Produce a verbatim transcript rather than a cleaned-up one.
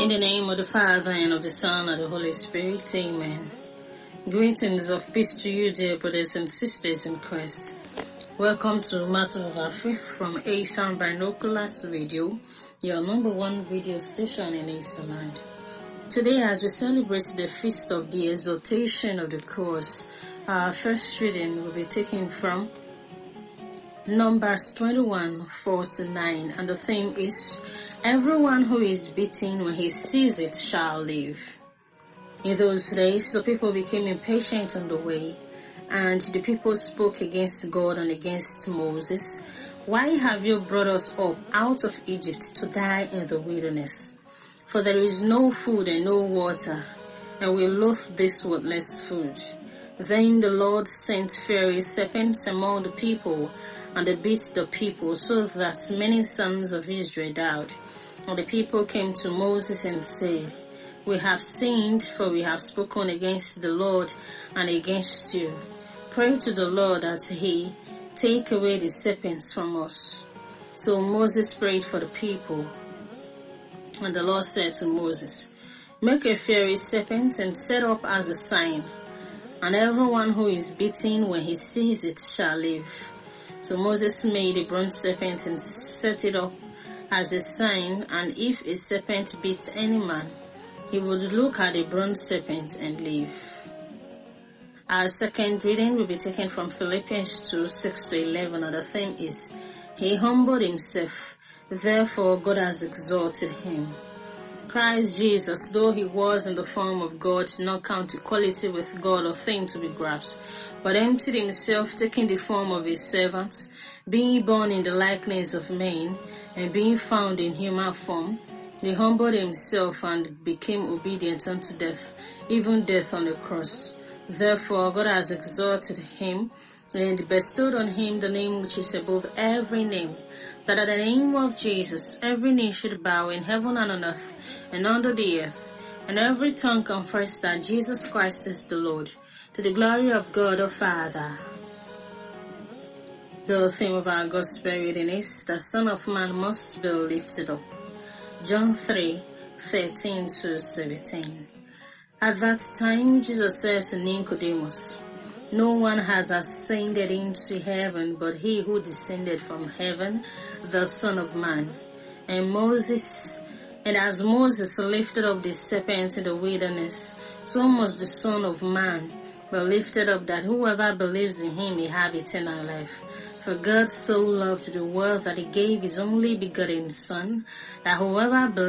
In the name of the Father, and of the Son, and of the Holy Spirit, amen. Greetings of peace to you, dear brothers and sisters in Christ. Welcome to Matters of Our Faith from Asian Binoculars Radio, your number one radio station in Asialand. Today, as we celebrate the feast of the exaltation of the cross, our first reading will be taken from Numbers twenty-one, four to nine, and the theme is, everyone who is beaten when he sees it shall live. In those days, the people became impatient on the way, and the people spoke against God and against Moses. Why have you brought us up out of Egypt to die in the wilderness? For there is no food and no water, and we loathe this worthless food. Then the Lord sent fiery serpents among the people, and they beat the people, so that many sons of Israel died. And the people came to Moses and said, we have sinned, for we have spoken against the Lord and against you. Pray to the Lord that he take away the serpents from us. So Moses prayed for the people. And the Lord said to Moses, make a fiery serpent and set up as a sign, and everyone who is beaten when he sees it shall live. So Moses made a bronze serpent and set it up as a sign, and if a serpent beat any man, he would look at the bronze serpent and live. Our second reading will be taken from Philippians two, six to eleven, and the theme is, he humbled himself, therefore God has exalted him. Christ Jesus, though he was in the form of God, did not count equality with God a thing to be grasped, but emptied himself, taking the form of a servant, being born in the likeness of men, and being found in human form, he humbled himself and became obedient unto death, even death on the cross. Therefore God has exalted him, and bestowed on him the name which is above every name, that at the name of Jesus every knee should bow in heaven and on earth and under the earth, and every tongue confess that Jesus Christ is the Lord, to the glory of God the Father. The theme of our gospel reading is, the Son of Man must be lifted up. John three, thirteen to seventeen. At that time Jesus said to Nicodemus, no one has ascended into heaven but he who descended from heaven, the Son of Man. And Moses, and as Moses lifted up the serpent in the wilderness, so must the Son of Man be lifted up, that whoever believes in him may have eternal life. For God so loved the world that he gave his only begotten Son, that whoever believes